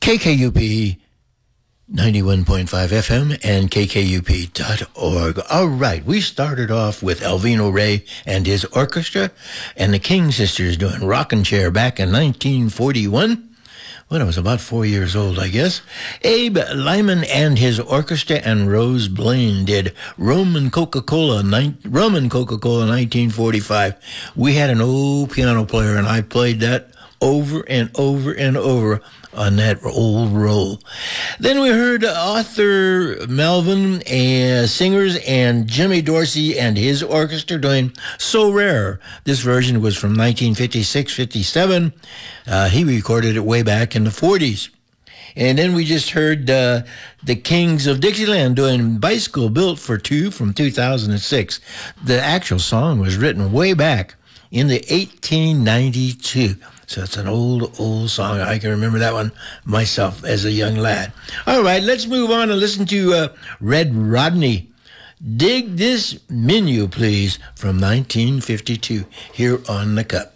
KKUP 91.5 FM and KKUP.org. All right, we started off with Alvino Ray and his orchestra and the King Sisters doing Rockin' Chair back in 1941. When I was about 4 years old, I guess. Abe Lyman and his orchestra and Rose Blaine did Roman Coca-Cola 1945. We had an old piano player, and I played that over and over and over on that old roll. Then we heard Arthur Melvin and singers and Jimmy Dorsey and his orchestra doing So Rare. This version was from 1956-57. He recorded it way back in the 40s. And then we just heard the Kings of Dixieland doing Bicycle Built for Two from 2006. The actual song was written way back in the 1892. So it's an old song. I can remember that one myself as a young lad. All right, let's move on and listen to Red Rodney. Dig This Menu, please, from 1952 here on The Cup.